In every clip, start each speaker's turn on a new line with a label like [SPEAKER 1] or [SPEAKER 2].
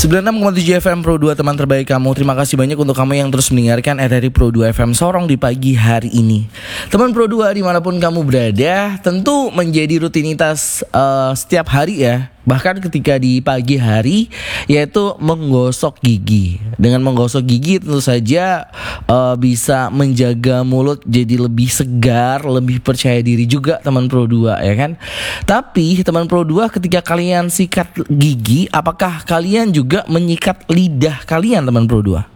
[SPEAKER 1] 96,7 FM Pro 2, teman terbaik kamu. Terima kasih banyak untuk kamu yang terus mendengarkan RRI Pro 2 FM Sorong di pagi hari ini. Teman Pro 2 dimanapun kamu berada, tentu menjadi rutinitas setiap hari ya. Bahkan ketika di pagi hari, yaitu menggosok gigi. Dengan menggosok gigi tentu saja bisa menjaga mulut jadi lebih segar, lebih percaya diri juga teman Pro 2 ya kan. Tapi teman Pro 2, ketika kalian sikat gigi, apakah kalian juga menyikat lidah kalian teman Pro 2?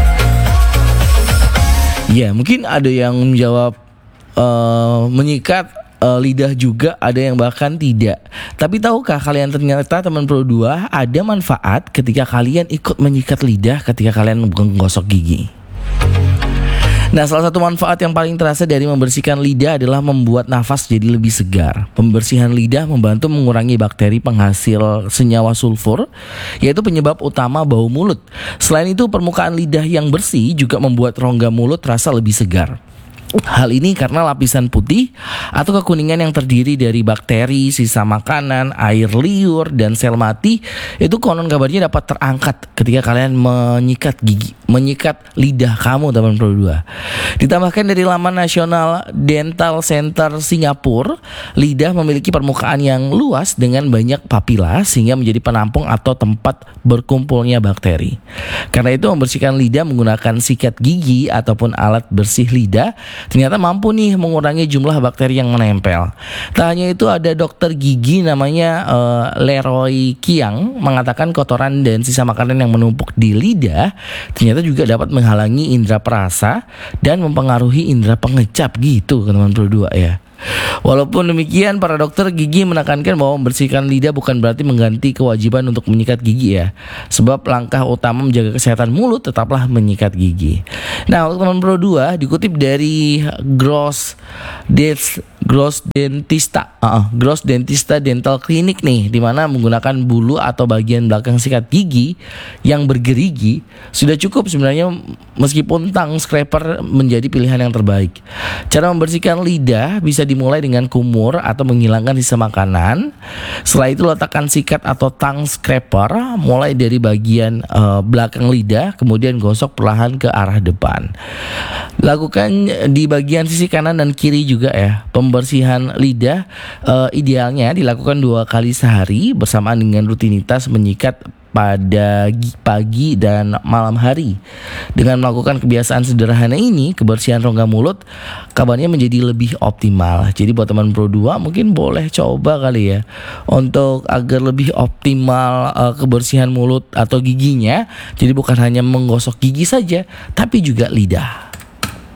[SPEAKER 1] Ya, mungkin ada yang menjawab menyikat lidah juga, ada yang bahkan tidak. Tapi tahukah kalian ternyata teman Pro 2, ada manfaat ketika kalian ikut menyikat lidah ketika kalian menggosok gigi. Nah, salah satu manfaat yang paling terasa dari membersihkan lidah adalah membuat nafas jadi lebih segar. Pembersihan lidah membantu mengurangi bakteri penghasil senyawa sulfur, yaitu penyebab utama bau mulut. Selain itu, permukaan lidah yang bersih juga membuat rongga mulut terasa lebih segar. Hal ini karena lapisan putih atau kekuningan yang terdiri dari bakteri, sisa makanan, air liur, dan sel mati itu konon kabarnya dapat terangkat ketika kalian menyikat lidah kamu teman Pro 2. Ditambahkan dari laman National Dental Center Singapura, lidah memiliki permukaan yang luas dengan banyak papila sehingga menjadi penampung atau tempat berkumpulnya bakteri. Karena itu membersihkan lidah menggunakan sikat gigi ataupun alat bersih lidah ternyata mampu nih mengurangi jumlah bakteri yang menempel. Tak hanya itu, ada dokter gigi namanya Leroy Kiang mengatakan kotoran dan sisa makanan yang menumpuk di lidah ternyata juga dapat menghalangi indera perasa dan mempengaruhi indera pengecap gitu teman Pro 2 ya. Walaupun demikian, para dokter gigi menekankan bahwa membersihkan lidah bukan berarti mengganti kewajiban untuk menyikat gigi ya. Sebab langkah utama menjaga kesehatan mulut tetaplah menyikat gigi. Nah, untuk teman Pro 2, dikutip dari Gross Dentista Dental Clinic nih, dimana menggunakan bulu atau bagian belakang sikat gigi yang bergerigi sudah cukup sebenarnya, meskipun tang scraper menjadi pilihan yang terbaik. Cara membersihkan lidah bisa dimulai dengan kumur atau menghilangkan sisa makanan. Setelah itu letakkan sikat atau tang scraper mulai dari bagian belakang lidah, kemudian gosok perlahan ke arah depan. Lakukan di bagian sisi kanan dan kiri juga ya. Pembersihan lidah idealnya dilakukan 2 kali sehari bersamaan dengan rutinitas menyikat pada pagi dan malam hari. Dengan melakukan kebiasaan sederhana ini, kebersihan rongga mulut kabarnya menjadi lebih optimal. Jadi buat teman Pro 2 mungkin boleh coba kali ya, untuk agar lebih optimal kebersihan mulut atau giginya. Jadi bukan hanya menggosok gigi saja, tapi juga lidah.